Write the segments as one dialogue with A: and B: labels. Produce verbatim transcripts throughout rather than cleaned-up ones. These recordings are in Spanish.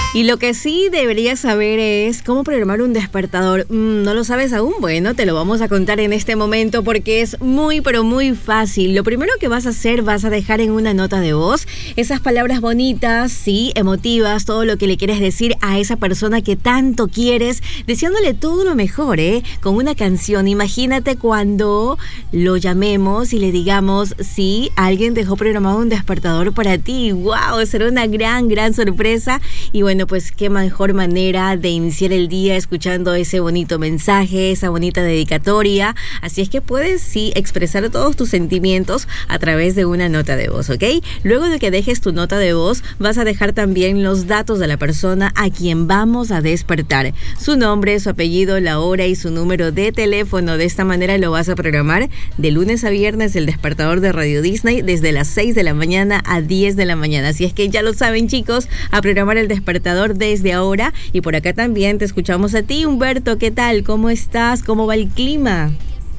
A: Y lo que sí deberías saber es cómo programar un despertador. Mm, ¿No lo sabes aún? Bueno, te lo vamos a contar en este momento porque es muy, pero muy fácil. Lo primero que vas a hacer, vas a dejar en una nota de voz esas palabras bonitas, sí, emotivas, todo lo que le quieres decir a esa persona que tanto quieres, deseándole todo lo mejor, ¿eh? Con una canción. Imagínate cuando lo llamemos y le digamos, sí, alguien dejó programado un despertador para ti. ¡Wow! Será una gran, gran sorpresa. Y bueno, pues qué mejor manera de iniciar el día escuchando ese bonito mensaje, esa bonita dedicatoria. Así es que puedes, sí, expresar todos tus sentimientos a través de una nota de voz, ¿ok? Luego de que dejes tu nota de voz, vas a dejar también los datos de la persona a quien vamos a despertar. Su nombre, su apellido, la hora y su número de teléfono. De esta manera lo vas a programar de lunes a viernes el despertador de Radio Disney desde las seis de la mañana a diez de la mañana. Así es que ya lo saben, chicos, a programar el despertador desde ahora. Y por acá también te escuchamos a ti, Humberto. ¿Qué tal? ¿Cómo estás? ¿Cómo va el clima?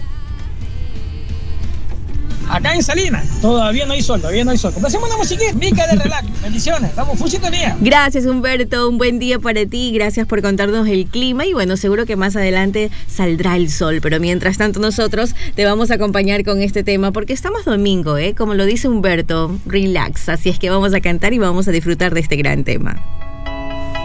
B: Acá en Salinas, todavía no hay sol, todavía no hay sol. Hacemos una musiquita, Mica de relax. Bendiciones, estamos full sintonía.
A: Gracias, Humberto, un buen día para ti. Gracias por contarnos el clima y bueno, seguro que más adelante saldrá el sol. Pero mientras tanto nosotros te vamos a acompañar con este tema porque estamos domingo, ¿eh? Como lo dice Humberto, relax. Así es que vamos a cantar y vamos a disfrutar de este gran tema.